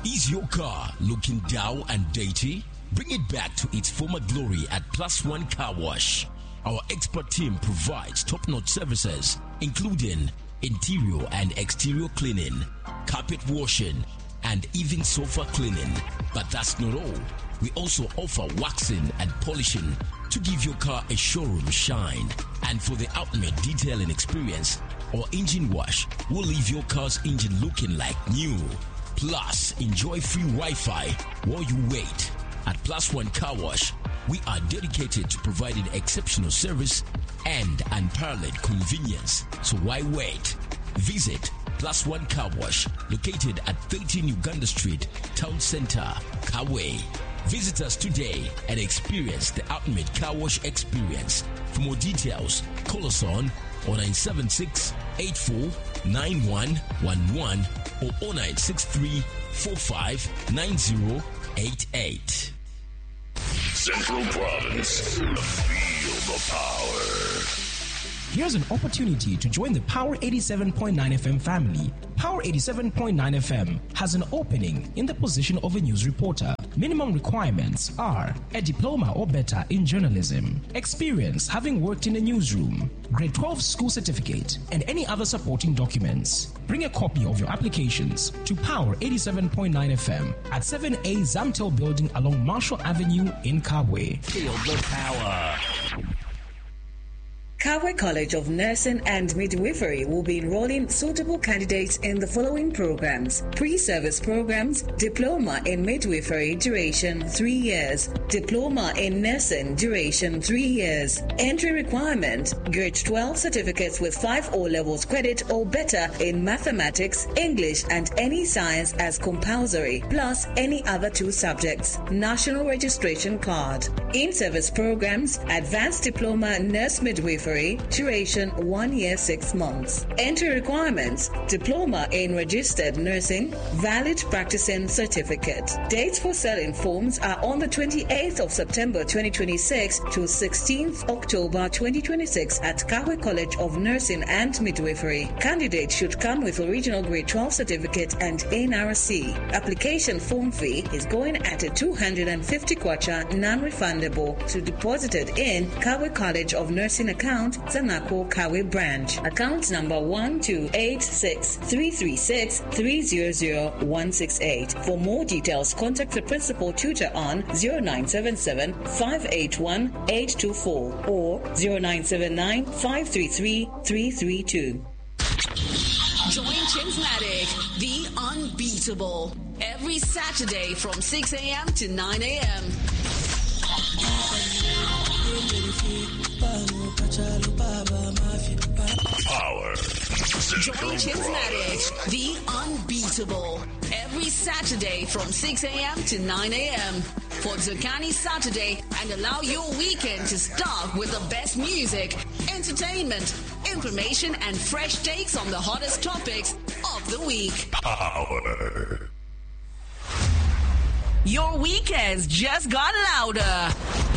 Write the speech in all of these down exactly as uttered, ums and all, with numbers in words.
Is your car looking down and dirty? Bring it back to its former glory at Plus One Car Wash. Our expert team provides top-notch services, including interior and exterior cleaning, carpet washing, and even sofa cleaning. But that's not all. We also offer waxing and polishing to give your car a showroom shine. And for the ultimate detailing experience, our engine wash will leave your car's engine looking like new. Plus, enjoy free Wi-Fi while you wait. At Plus One Car Wash, we are dedicated to providing exceptional service and unparalleled convenience. So why wait? Visit Plus One Car Wash, located at thirteen Uganda Street, Town Center, Kawe. Visit us today and experience the ultimate car wash experience. For more details, call us on zero nine seven six, eight four nine one one one or zero nine six three, four five nine zero eight eight. Central Province, feel the power. Here's an opportunity to join the Power eighty-seven point nine F M family. Power eighty-seven point nine F M has an opening in the position of a news reporter. Minimum requirements are a diploma or better in journalism, experience having worked in a newsroom, grade twelve school certificate, and any other supporting documents. Bring a copy of your applications to Power eighty-seven point nine F M at seven A Zamtel Building along Marshall Avenue in Kawe. Feel the power. Kawe College of Nursing and Midwifery will be enrolling suitable candidates in the following programs: pre-service programs, diploma in midwifery, duration three years, diploma in nursing, duration three years. Entry requirement: grade twelve certificates with five O levels credit or better in mathematics, English, and any science as compulsory, plus any other two subjects. National registration card. In-service programs: advanced diploma nurse midwifery, duration one year, six months. Entry requirements: diploma in registered nursing, valid practicing certificate. Dates for selling forms are on the twenty-eighth of September twenty twenty-six to sixteenth October twenty twenty-six at Kawe College of Nursing and Midwifery. Candidates should come with original grade twelve certificate and N R C. Application form fee is going at a two hundred fifty kwacha, non-refundable, to deposited in Kawe College of Nursing account, Zanako Kawe branch. Account number one two eight six three three six three zero zero one six eight. For more details, contact the principal tutor on zero nine seven seven five eight one eight two four or zero nine seven nine five three three three three two. Join Chinsmatic, the unbeatable, every Saturday from six a.m. to nine a.m. Power. Join Chinsmatic, the unbeatable, every Saturday from six a.m. to nine a.m. for Zokani Saturday, and allow your weekend to start with the best music, entertainment, information, and fresh takes on the hottest topics of the week. Power. Your weekends just got louder.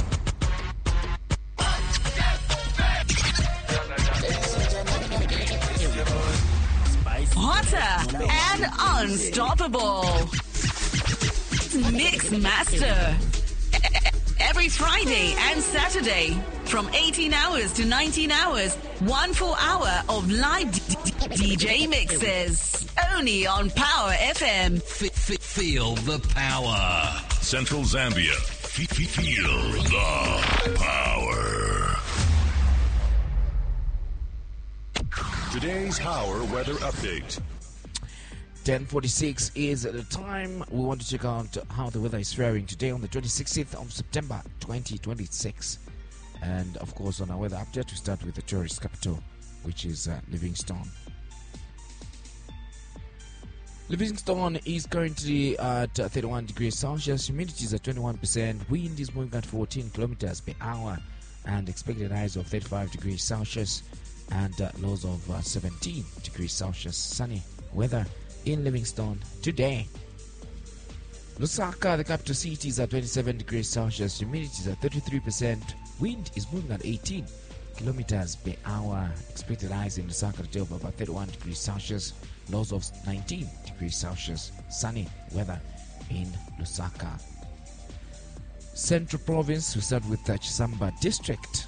Hotter and unstoppable. Mix Master. Every Friday and Saturday from eighteen hours to nineteen hours, one full hour of live D J mixes. Only on Power F M. F- f- feel the power. Central Zambia. F- feel the power. Today's Power Weather Update. ten forty-six is the time. We want to check out how the weather is faring today on the twenty-sixth of September twenty twenty-six. And of course, on our weather update, we start with the tourist capital, which is uh, Livingstone. Livingstone is currently at thirty-one degrees Celsius. Humidity is at twenty-one percent. Wind is moving at fourteen kilometers per hour. And expected highs of thirty-five degrees Celsius and uh, lows of uh, seventeen degrees Celsius. Sunny weather in Livingstone today. Lusaka, the capital city, is at twenty-seven degrees Celsius. Humidity is at thirty-three percent. Wind is moving at eighteen kilometers per hour. Expected highs in Lusaka today of about thirty-one degrees Celsius. Lows of nineteen degrees Celsius. Sunny weather in Lusaka. Central Province, we start with the Chisamba District.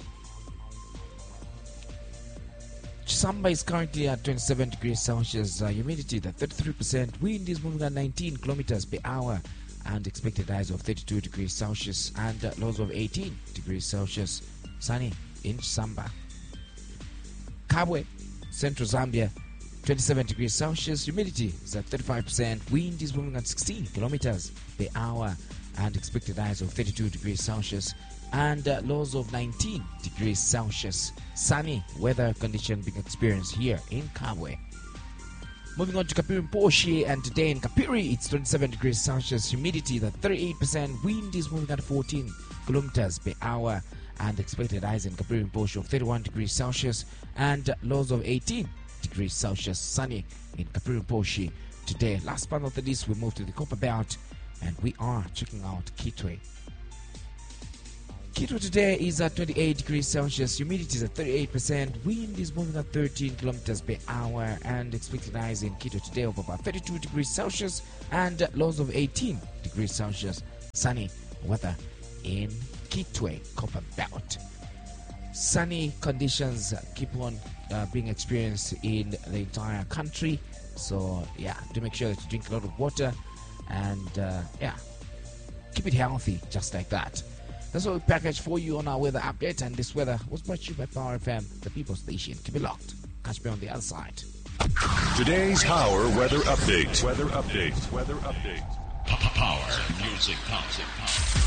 Chisamba is currently at twenty-seven degrees Celsius, uh, humidity at thirty-three percent, wind is moving at nineteen kilometers per hour, and expected highs of thirty-two degrees Celsius and uh, lows of eighteen degrees Celsius. Sunny in Chisamba. Kabwe, Central Zambia, twenty-seven degrees Celsius, humidity is at thirty-five percent, wind is moving at sixteen kilometers per hour, and expected highs of thirty-two degrees Celsius and uh, lows of nineteen degrees Celsius. Sunny weather condition being experienced here in Kabwe. Moving on to Kapiri Mposhi, and today in Kapiri it's twenty-seven degrees Celsius, humidity at thirty-eight percent, wind is moving at fourteen kilometers per hour, and expected highs in Kapiri Mposhi of thirty-one degrees Celsius and lows of eighteen degrees Celsius. Sunny in Kapiri Mposhi today. Last but not the least, we move to the Copper Belt and we are checking out Kitwe. Kitwe today is at twenty-eight degrees Celsius, humidity is at thirty-eight percent, wind is moving at thirteen kilometers per hour, and expected highs in Kitwe today of about thirty-two degrees Celsius and lows of eighteen degrees Celsius. Sunny weather in Kitwe, Copper Belt. Sunny conditions keep on uh, being experienced in the entire country, so yeah, do make sure that you drink a lot of water and uh, yeah, keep it healthy just like that. That's what we packaged for you on our weather update, and this weather was brought to you by Power F M, the People Station. Keep it locked. Catch me on the other side. Today's Power Weather Update. Weather Update. Weather Update. Power music. Power.